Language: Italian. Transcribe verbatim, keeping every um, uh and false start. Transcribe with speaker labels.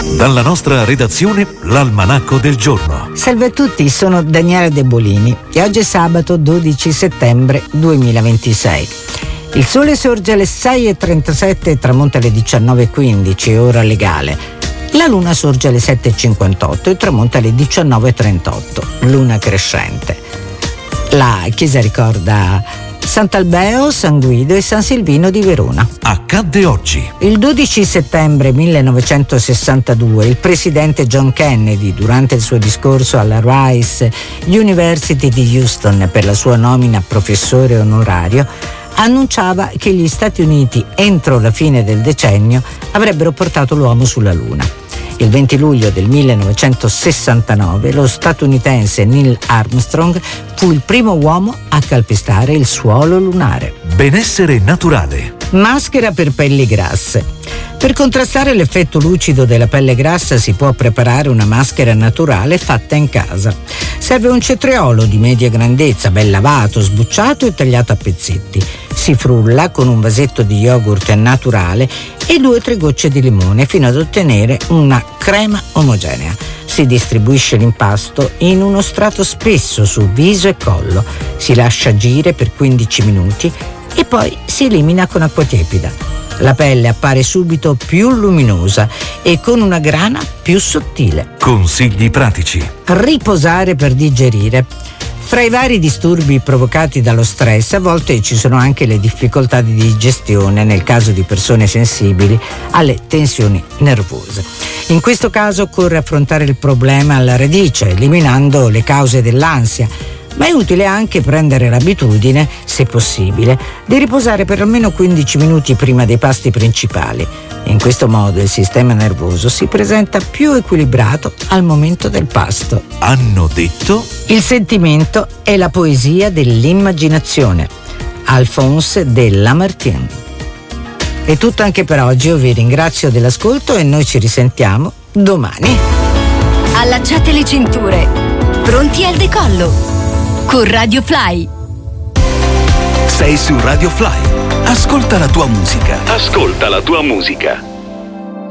Speaker 1: Dalla nostra redazione, l'Almanacco del giorno.
Speaker 2: Salve a tutti, sono Daniela De Bolini e oggi è sabato dodici settembre duemilaventisei. Il sole sorge alle sei e trentasette e tramonta alle diciannove e quindici, ora legale. La luna sorge alle sette e cinquantotto e tramonta alle diciannove e trentotto, luna crescente. La chiesa ricorda Sant'Albeo, San Guido e San Silvino di Verona.
Speaker 1: Accadde oggi.
Speaker 2: Il dodici settembre millenovecentosessantadue il presidente John Kennedy, durante il suo discorso alla Rice University di Houston per la sua nomina a professore onorario, annunciava che gli Stati Uniti entro la fine del decennio avrebbero portato l'uomo sulla Luna. Il venti luglio del millenovecentosessantanove lo statunitense Neil Armstrong fu il primo uomo a calpestare il suolo lunare.
Speaker 1: Benessere naturale.
Speaker 2: Maschera per pelli grasse. Per contrastare l'effetto lucido della pelle grassa si può preparare una maschera naturale fatta in casa. Serve un cetriolo di media grandezza, ben lavato, sbucciato e tagliato a pezzetti. Si frulla con un vasetto di yogurt naturale e due o tre gocce di limone fino ad ottenere una crema omogenea. Si distribuisce l'impasto in uno strato spesso su viso e collo. Si lascia agire per quindici minuti e poi si elimina con acqua tiepida. La pelle appare subito più luminosa e con una grana più sottile.
Speaker 1: Consigli pratici.
Speaker 2: Riposare per digerire. Fra i vari disturbi provocati dallo stress, a volte ci sono anche le difficoltà di digestione nel caso di persone sensibili alle tensioni nervose. In questo caso occorre affrontare il problema alla radice, eliminando le cause dell'ansia. Ma è utile anche prendere l'abitudine, se possibile, di riposare per almeno quindici minuti prima dei pasti principali. In questo modo il sistema nervoso si presenta più equilibrato al momento del pasto.
Speaker 1: Hanno detto?
Speaker 2: Il sentimento è la poesia dell'immaginazione. Alphonse de Lamartine. È tutto anche per oggi, io vi ringrazio dell'ascolto e noi ci risentiamo domani.
Speaker 3: Allacciate le cinture, pronti al decollo. Con Radio Fly.
Speaker 1: Sei su Radio Fly. Ascolta la tua musica. Ascolta la tua musica.